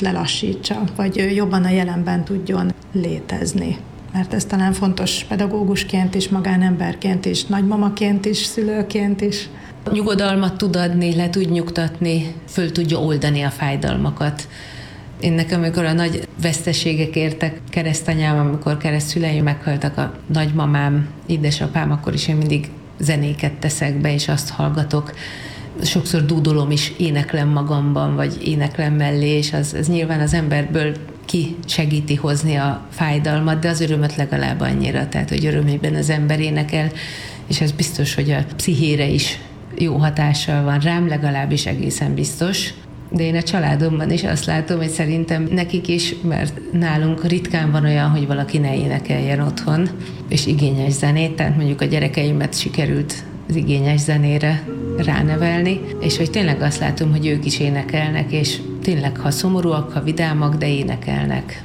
kicsit lelassítsa, vagy jobban a jelenben tudjon létezni. Mert ez talán fontos pedagógusként is, magánemberként is, nagymamaként is, szülőként is. Nyugodalmat tud adni, le tud nyugtatni, föl tudja oldani a fájdalmakat. Én nekem, amikor a nagy veszteségek értek, keresztanyám, amikor keresztszüleim meghaltak, a nagymamám, édesapám, akkor is én mindig zenéket teszek be, és azt hallgatok. Sokszor dúdolom is, éneklem magamban, vagy éneklem mellé, és az nyilván az emberből ki segíti hozni a fájdalmat, de az örömöt legalább annyira, tehát hogy örömében az ember énekel, és ez biztos, hogy a pszichére is jó hatással van rám, legalábbis egészen biztos. De én a családomban is azt látom, hogy szerintem nekik is, mert nálunk ritkán van olyan, hogy valaki ne énekeljen otthon, és igényes zenét, tehát mondjuk a gyerekeimet sikerült az igényes zenére ránevelni, és hogy tényleg azt látom, hogy ők is énekelnek, és tényleg, ha szomorúak, ha vidámak, de énekelnek.